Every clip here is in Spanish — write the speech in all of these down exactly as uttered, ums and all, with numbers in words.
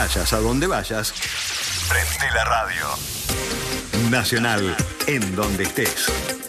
Vayas a donde vayas, prende la radio. Nacional, en donde estés.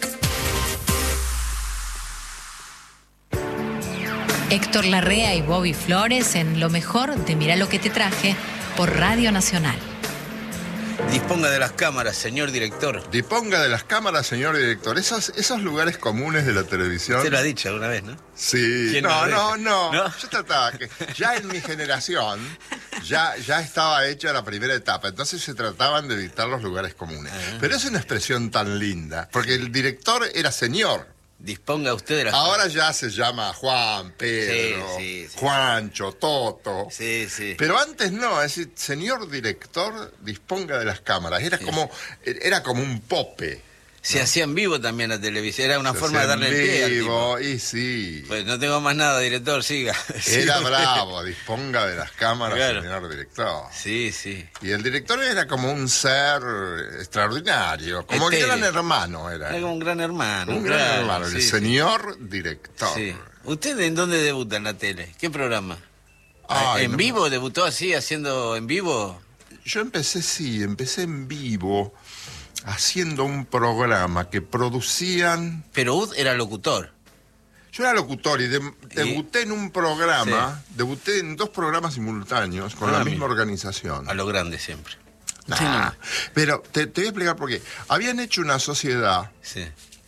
Héctor Larrea y Bobby Flores en Lo Mejor de Mirá lo que te traje por Radio Nacional. Disponga de las cámaras, señor director. Disponga de las cámaras, señor director. Esos, esos lugares comunes de la televisión. Usted lo ha dicho alguna vez, ¿no? Sí. No, no, no, no. Yo trataba que ya en mi generación ya, ya estaba hecha la primera etapa. Entonces se trataban de evitar los lugares comunes. Ah. Pero es una expresión tan linda, porque el director era señor. Disponga usted de las Ahora ya se llama Juan, Pedro, sí, sí, sí. Juancho, Toto. Sí, sí. Pero antes no, es decir, señor director, disponga de las cámaras. Era sí. como era como un pope. Se ¿no? hacía en vivo también la televisión, era una se forma de darle el pie al tipo. Y sí. Pues no tengo más nada, director, siga. Era bravo, disponga de las cámaras, claro. Señor director. Sí, sí. Y el director era como un ser extraordinario, como un gran hermano era. Era como un gran hermano. Un claro, gran hermano, sí, el sí. señor director. Sí. ¿Usted en dónde debuta en la tele? ¿Qué programa? Ay, ¿En no vivo? Me... ¿Debutó así, haciendo en vivo? Yo empecé, sí, empecé en vivo, haciendo un programa que producían... Pero Ud era locutor. Yo era locutor y de, debuté ¿Y? en un programa, sí. debuté en dos programas simultáneos con ah, la misma organización. A lo grande siempre. Nah, sí, no. Pero te, te voy a explicar por qué. Habían hecho una sociedad... Sí.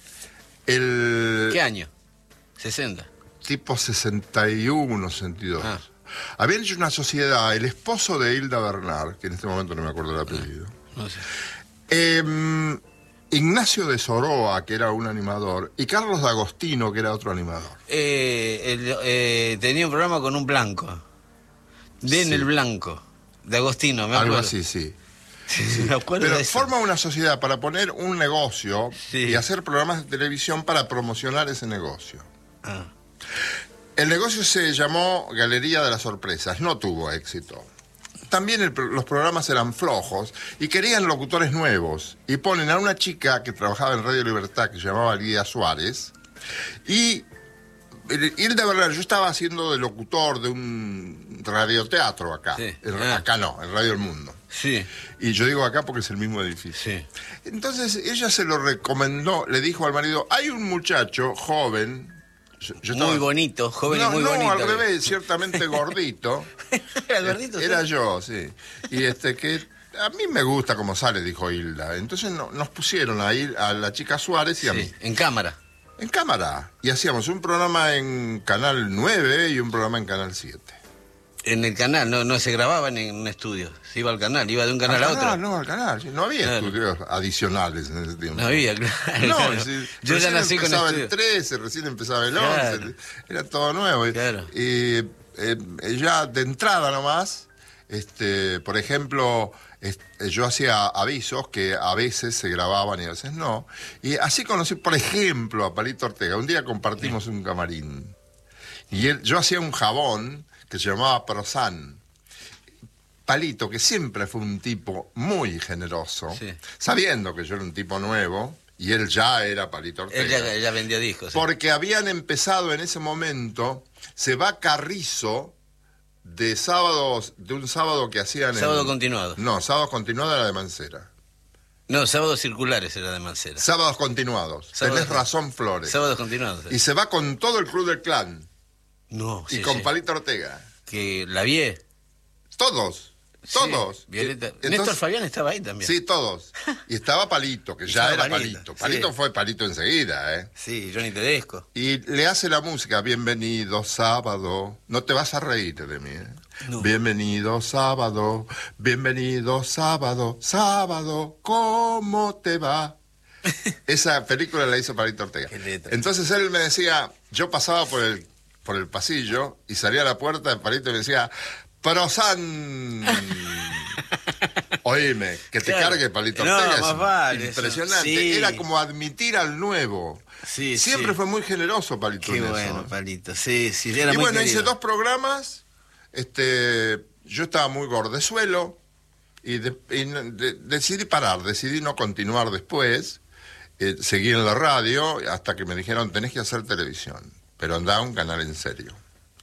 El... ¿Qué año? ¿sesenta? Tipo sesenta y uno, sesenta y dos. Ah. Habían hecho una sociedad, el esposo de Hilda Bernal, que en este momento no me acuerdo el apellido. No, no sé. Eh, Ignacio de Soroa, que era un animador, y Carlos D'Agostino, que era otro animador. Eh, el, eh, tenía un programa con un blanco. Den sí. el blanco. D'Agostino, me acuerdo. Algo así, sí. Sí, sí. Me acuerdo Pero de eso. Forma una sociedad para poner un negocio sí. y hacer programas de televisión para promocionar ese negocio. Ah. El negocio se llamó Galería de las Sorpresas, no tuvo éxito. También el, los programas eran flojos y querían locutores nuevos. Y ponen a una chica que trabajaba en Radio Libertad, que se llamaba Lidia Suárez, y Hilda Bernal, yo estaba haciendo de locutor de un radioteatro acá. Sí. En, ah. Acá no, en Radio El Mundo. Sí. Y yo digo acá porque es el mismo edificio. Sí. Entonces ella se lo recomendó, le dijo al marido, hay un muchacho joven... Yo, yo estaba... Muy bonito, joven no, y muy no, bonito. No, al revés, ciertamente gordito. ¿Era gordito? Era ¿sí? yo, sí. Y este que a mí me gusta como sale, dijo Hilda. Entonces no, nos pusieron a ir a la chica Suárez y a sí, mí. En cámara. En cámara. Y hacíamos un programa en Canal nueve y un programa en Canal siete. En el canal, no, no se grababan en un estudio. Se iba al canal, iba de un canal al a canal, otro. No, al canal. No había claro. estudios adicionales en ese tiempo. No había, claro. No, claro. Si, yo ya nací con empezaba el trece, recién empezaba el claro. once. Era todo nuevo. Claro. Y eh, ya de entrada nomás, este, por ejemplo, este, yo hacía avisos que a veces se grababan y a veces no. Y así conocí, por ejemplo, a Palito Ortega. Un día compartimos sí. un camarín. Y él, yo hacía un jabón que se llamaba Prosan. Palito, que siempre fue un tipo muy generoso, sí. sabiendo que yo era un tipo nuevo, y él ya era Palito Ortega. Él ya, ya vendía discos. ¿sí? Porque habían empezado en ese momento, se va Carrizo, de sábados, de un sábado que hacían... Sábado en, continuado. No, sábados continuados era de Mancera. No, sábados circulares era de Mancera. Sábados continuados. Sábados, Tenés razón, Flores. Sábados continuados. Sí. Y se va con todo el Club del Clan. No, Y sí, con sí. Palito Ortega. Que la vi. Todos. Todos. Sí, Violeta. Entonces, Néstor Fabián estaba ahí también. Sí, todos. Y estaba Palito, que ya era Palito. Palito, Palito sí. fue Palito enseguida, ¿eh? Sí, Johnny Tedesco. Y le hace la música, bienvenido sábado. No te vas a reír de mí, ¿eh? No. Bienvenido sábado, bienvenido sábado, sábado, ¿cómo te va? Esa película la hizo Palito Ortega. Entonces él me decía, yo pasaba por el, por el pasillo y salía a la puerta de Palito y me decía... Prosan. Oíme, que te claro. cargue Palito Ortega. No, más vale, impresionante. Sí. Era como admitir al nuevo. Sí, Siempre sí. fue muy generoso Palito. Qué en bueno, eso. Palito. Sí, sí, era y muy bueno, querido. hice dos programas. Este, yo estaba muy gordezuelo y, de, y de, decidí parar, decidí no continuar después. Eh, seguí en la radio hasta que me dijeron, tenés que hacer televisión, pero andá a un canal en serio.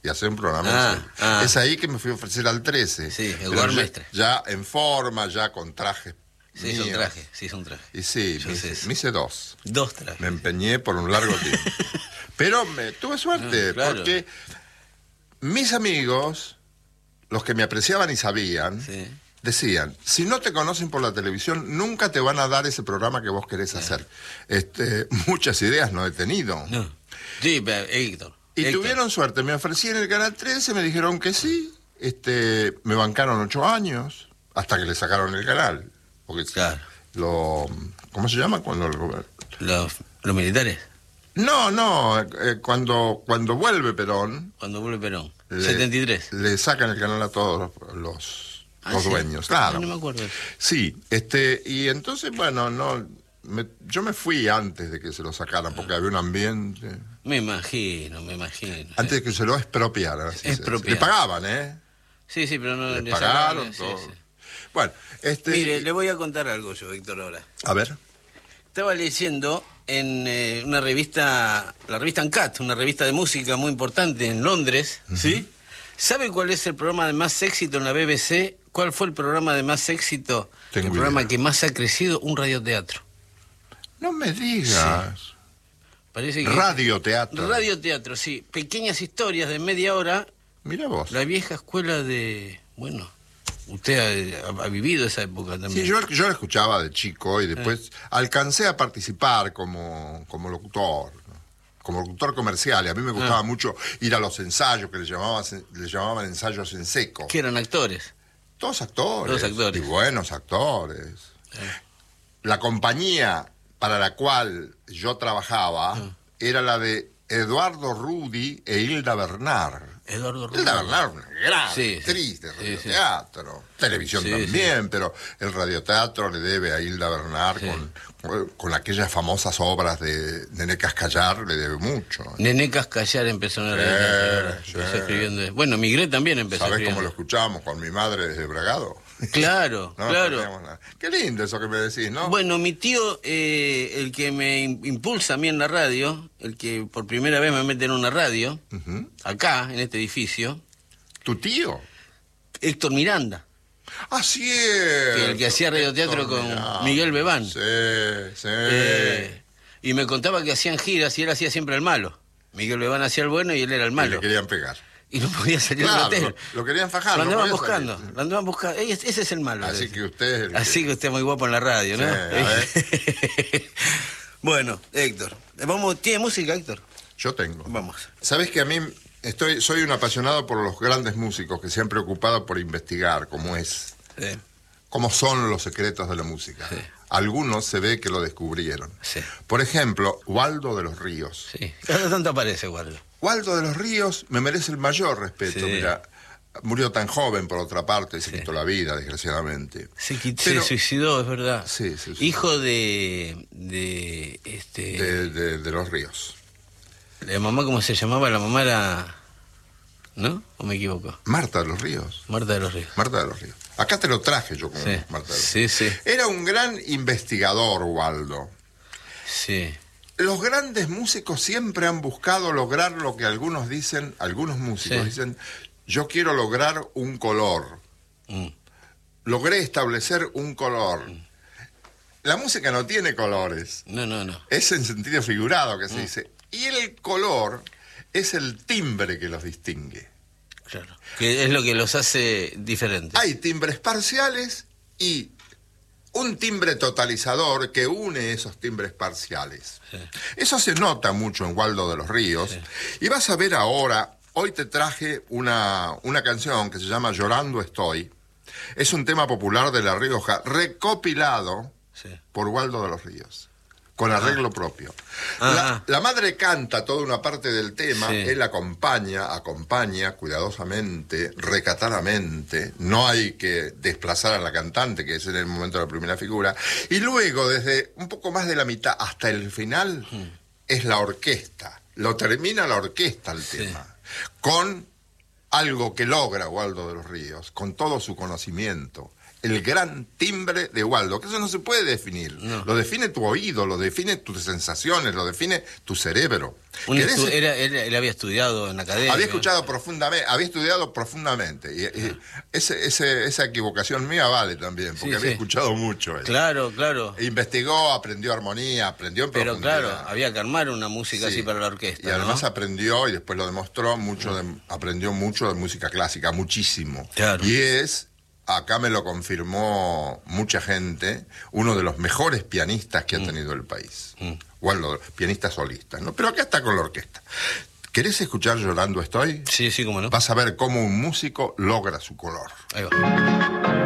y hacer un programa Ah, en serio. ah. Es ahí que me fui a ofrecer al trece. Sí, el Pero Guarmestre. ya, ya en forma, ya con trajes Se hizo un míos. traje, se hizo un traje. Y sí, Yo me sé hice, eso. me hice dos. Dos trajes. Me empeñé por un largo tiempo. Pero me, tuve suerte, Ah, claro. porque mis amigos, los que me apreciaban y sabían, Sí. decían, si no te conocen por la televisión, nunca te van a dar ese programa que vos querés hacer. Este, muchas ideas no he tenido. No. Sí, pero, Héctor. Y Héctor. tuvieron suerte, me ofrecí en el Canal trece, me dijeron que sí, este, me bancaron ocho años, hasta que le sacaron el canal. Porque Claro. lo, ¿cómo se llama? Cuando lo- Los, los militares, No, no, eh, cuando, cuando vuelve Perón, cuando vuelve Perón. le, setenta y tres. le sacan el canal a todos los, los, Ah, los sí. dueños, Ah, claro. no me acuerdo. Sí, este, y entonces, bueno, no, me- yo me fui antes de que se lo sacaran, porque había un ambiente, Me imagino, me imagino. antes de que se lo expropiaran. así se- Expropiaran. Le pagaban, ¿eh? Sí, sí, pero no Le le pagaron sacaron, sí, todo. sí. Bueno, este... Mire, le voy a contar algo yo, Héctor, ahora. A ver. Estaba leyendo en eh, una revista, la revista Uncut, una revista de música muy importante en Londres, ¿sí? ¿Sabe cuál es el programa de más éxito en la B B C? ¿Cuál fue el programa de más éxito? Tengo el programa idea. que más ha crecido, un radioteatro. No me digas. Parece que Radioteatro. radioteatro, sí. Pequeñas historias de media hora. Mira vos. La vieja escuela de... Bueno, usted ha, ha vivido esa época también. Sí, yo, yo la escuchaba de chico y después alcancé a participar como, como locutor, ¿no? Como locutor comercial. Y a mí me gustaba Ah. mucho ir a los ensayos, que le llamaban, le llamaban ensayos en seco. Que eran actores. Todos actores. Todos actores. Y buenos actores. La compañía para la cual yo trabajaba Ah. era la de Eduardo Rudi e Hilda Bernard. Eduardo Rubio. Hilda Bernard, una gran Sí, sí. actriz de Sí, sí. radioteatro. Televisión Sí, también, pero el radioteatro le debe a Hilda Bernard Sí. con, con aquellas famosas obras de Nené Cascallar, le debe mucho. Nené Cascallar empezó en la Sí, radio. sí. Empezó escribiendo. Bueno, Migré también empezó ¿Sabés escribiendo. cómo lo escuchamos con mi madre desde Bragado? Claro, No, claro. teníamos nada. Qué lindo eso que me decís, ¿no? Bueno, mi tío, eh, el que me im- impulsa a mí en la radio, el que por primera vez me mete en una radio, Ujú. acá, en este edificio, ¿Tu tío? Héctor Miranda, Ah, sí. que el que hacía radioteatro con Miguel Bebán. Sí, sí. Eh, y me contaba que hacían giras y él hacía siempre el malo. Miguel Bebán hacía el bueno y él era el Y malo. le querían pegar. Y no podía salir Claro, del hotel. lo, lo querían fajar. Lo no andaban podía buscando, salir. lo andaban buscando. Ey, Ese es el malo. Así le decía. que usted es el que- Así que usted es muy guapo en la radio, ¿no? Sí, a ver. Bueno, Héctor. Vamos, ¿tiene música, Héctor? Yo tengo. Vamos. Sabes que a mí estoy, soy un apasionado por los grandes músicos que se han preocupado por investigar cómo es, Sí, cómo son los secretos de la música. Sí. Algunos se ve que lo descubrieron. sí, Por ejemplo, Waldo de los Ríos. sí. Cada tanto aparece, Guardo. Waldo de los Ríos me merece el mayor respeto. Sí. Mira, murió tan joven, por otra parte, y se Sí. quitó la vida, desgraciadamente. Se, quit- Pero- se suicidó, es verdad. Sí, se suicidó. Hijo de... de... este... De, de- de los Ríos. ¿La mamá cómo se llamaba? La mamá era... ¿No? ¿O me equivoco? Marta de los Ríos. Marta de los Ríos. Marta de los Ríos. Acá te lo traje yo como Sí, Marta de los sí, sí, Era un gran investigador, Waldo. sí. Los grandes músicos siempre han buscado lograr lo que algunos dicen, algunos músicos Sí. dicen, yo quiero lograr un color. Mm. Logré establecer un color. La música no tiene colores. No, no, no. Es en sentido figurado que se Mm. dice. Y el color es el timbre que los distingue. Claro. Que es lo que los hace diferentes. Hay timbres parciales y un timbre totalizador que une esos timbres parciales. Sí. Eso se nota mucho en Waldo de los Ríos. Sí. Y vas a ver ahora, hoy te traje una, una canción que se llama Llorando Estoy. Es un tema popular de La Rioja, recopilado Sí. por Waldo de los Ríos, con arreglo propio. Ah, La, ah. la madre canta toda una parte del tema, Sí. él acompaña, acompaña cuidadosamente, recatadamente, no hay que desplazar a la cantante, que es en el momento de la primera figura, y luego desde un poco más de la mitad hasta el final es la orquesta, lo termina la orquesta el Sí. tema, con algo que logra Waldo de los Ríos, con todo su conocimiento, el gran timbre de Waldo, que eso no se puede definir. No. Lo define tu oído, lo define tus sensaciones, lo define tu cerebro. Un estu- era, él, él había estudiado en la academia. Había escuchado profundamente, había estudiado profundamente. Y, y ese, ese, esa equivocación mía vale también, porque sí, había sí. escuchado mucho. Él. Claro, claro. Investigó, aprendió armonía, aprendió en Pero profundidad. claro, había que armar una música sí. así para la orquesta. Y además ¿no? aprendió, y después lo demostró, mucho de, aprendió mucho de música clásica, muchísimo. Claro. Y es... Acá me lo confirmó mucha gente, uno de los mejores pianistas que ha tenido el país. Mm. Waldo, pianista solista, ¿no? Pero acá está con la orquesta. ¿Querés escuchar Llorando Estoy? Sí, sí, cómo no. Vas a ver cómo un músico logra su color. Ahí va.